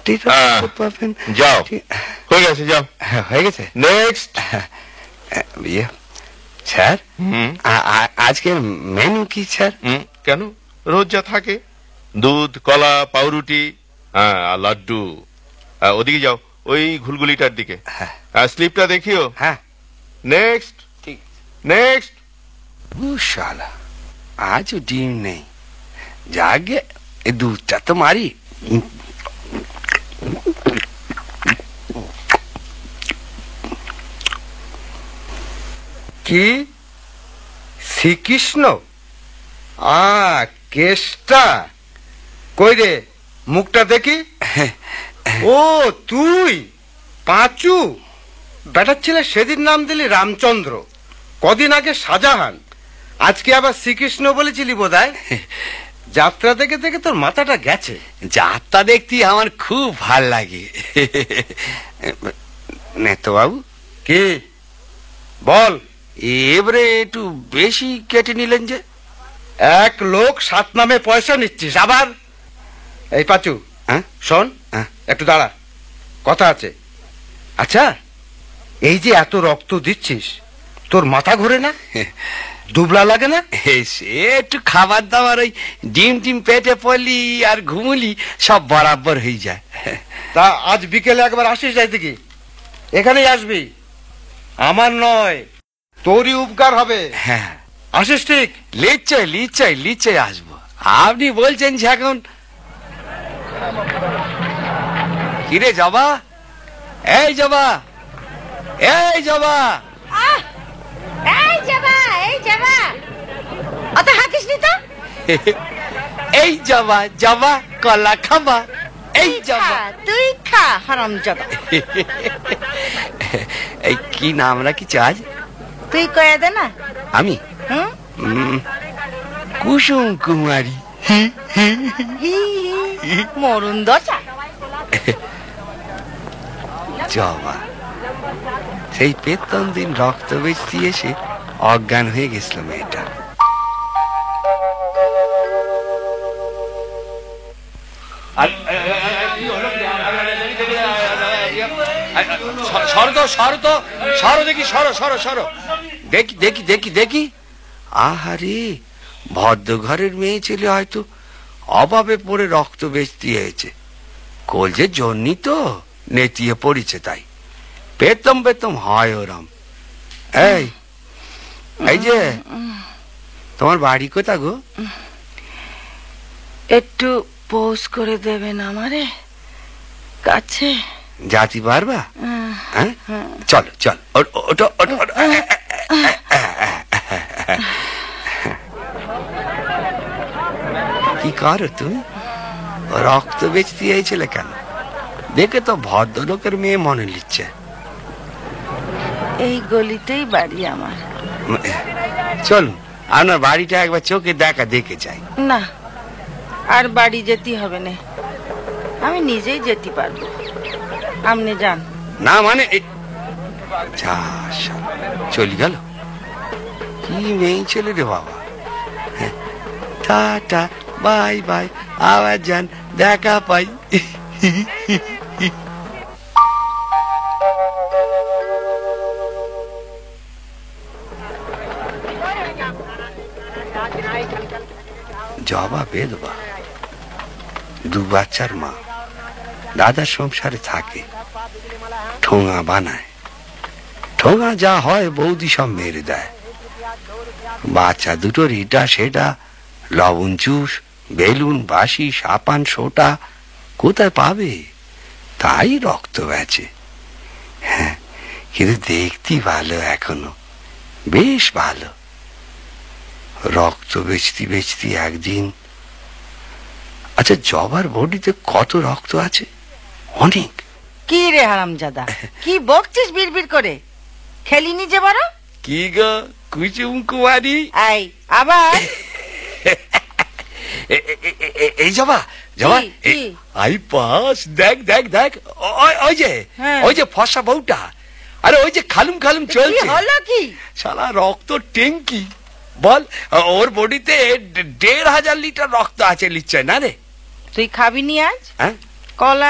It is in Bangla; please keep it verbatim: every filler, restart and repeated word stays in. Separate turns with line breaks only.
পার্টিটা পাবেন।
যাও, হয়ে গেছে, যাও।
হয়ে গেছে।
নেক্সট।
ইয়ে স্যার, আজকের মেনু কি স্যার?
কেন, রোজ যা থাকে, দুধ, কলা, পাউরুটি, হ্যাঁ, আর লাড্ডু। ওদিকে যাও, ওই ঘুলগুলিটার দিকে। স্লিপটা দেখিও।
হ্যাঁ।
নেক্সট।
ঠিক।
নেক্সট।
শালা, আজও ডিম নেই। যাগে এই দুধটা তো মারি।
কি শ্রীকৃষ্ণ? আ কেষ্টা কই রে, মুখটা দেখি। ও তুই পাঁচু, বেটার ছেলে সেদিন নাম দিলি রামচন্দ্র, কদিন আগে শাহজাহান, আজকে আবার শ্রীকৃষ্ণ বলেছিলি বোধহয়। যাত্রা দেখে দেখে তোর মাথাটা গেছে।
যাত্রা দেখতে আমার খুব ভাল লাগে। নেতবাবু,
কি বল?
এবারে একটু বেশি কেটে নিলেন যে।
এক লোক সাত নামে পয়সা নিচ্ছিস আবার? এই পাঁচু,
হ্যাঁ
শোন,
হ্যাঁ
একটু দাঁড়া, কথা আছে। আচ্ছা, এই যে এত রক্ত দিচ্ছিস, তোর মাথা ঘোরে না? দুবলা লাগে না?
সে একটু খাবার দাবার, ওই ডিম টিম পেটে পড়লি আর ঘুমুলি সব বরাবর হয়ে যায়।
তা আজ বিকেলে একবার আসিস যাই দেখি, এখানেই আসবি, আমার নয় তোরই উপকার হবে।
হ্যাঁ,
আসিস ঠিক?
লিচয় লিচয় লিচয় আসবো। আপনি বলছেন যে এখন কিরে জবা, এই জবা, এই জবা,
এই জবা, এই জবা, অত হাঁকিস নি তো।
এই জবা, জবা কলা খাবা, এই জবা।
তুই খা হারাম জবা।
এই কি নাম রাখিস আজ?
তুই কয়ে দে না।
আমি কুসুম কুমারী।
মরুন দশা।
জবা সেই পেতন দিন রক্ত বেচতে এসে অজ্ঞান হয়ে গেছিল মেয়েটা। সরো তো, সরো তো, সরো দেখি, সরো সরো সরো, দেখি দেখি দেখি দেখি। আহারে, ভদ্র ঘরের মেয়ে ছেলে হয়তো অভাবে পড়ে রক্ত বেচতে হয়েছে। কলজের জন্যই তো নেতিয়ে পড়েছে, তাই পেতম পেতম হয় ওরম। এই এই যে তোমার বাড়ি কোথা গো?
একটু পোজ করে দেবেন আমারে কাছে।
জাতি পারবা? হ্যাঁ, চলো চল, ওটা কি করো তুমি? রক্ত বেচতে চাইছিলে কেন? দেখে তো ভদ্রলোকের মেয়ে মনে নিচ্ছে।
এই গলিতেই বাড়ি আমার।
চলুন, আপনার বাড়িটা একবার চোখে দেখা দেখে যাই।
না, আর বাড়ি যেতে হবে না, আমি নিজেই যেতে পারবো, আপনি যান।
না মানে চলে গেল। কি মেয়ে ছেলে রে বাবা। টাটা, বাই বাই, আবার যান, দেখা পাই। জবা বেদবা, দু বাচ্চার মা, দাদার সংসারে থাকে, ঠোঙা বানায়। ঠোঙা যা হয় বৌদি সব মেরে দেয়। বাচ্চা দুটোর ইটা সেটা, লবণ চুষ, বেলুন বাসি, সাপান সোটা কোথায় পাবে? তাই রক্ত বেচে। হ্যাঁ, কিন্তু দেখতে ভালো, এখনো বেশ ভালো। রক্ত বেচতে বেচতে একদিন, আচ্ছা জবার বডিতে কত রক্ত আছে? অনেক।
কি রে হারামজাদা, কি বকছিস বিড়বিড় করে? খেলিনি যে বড়?
কি গো কুসুম কুমারী?
আই আবার
এই জবা, জবা আই পাস, দেখ দেখ দেখ, ওই যে ওই যে ফর্সা বউটা, আরে ওই যে খালুম খালুম চলছে।
হলো কি?
শালা রক্ত ট্যাঙ্কি। বল, ওর বডিতে দেড় হাজার লিটার রক্ত আছে, লিচ্ছে না রে?
তুই খাবি নি আজ?
হ্যাঁ,
কলা